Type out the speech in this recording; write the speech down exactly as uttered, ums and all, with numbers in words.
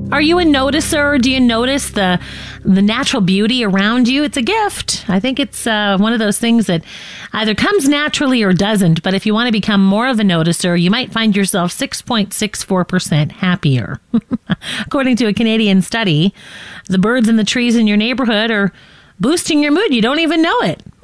Are you a noticer? Do you notice the the natural beauty around you? It's a gift. I think it's uh, one of those things that either comes naturally or doesn't. But if you want to become more of a noticer, you might find yourself six point six four percent happier. According to a Canadian study, the birds and the trees in your neighborhood are boosting your mood. You don't even know it.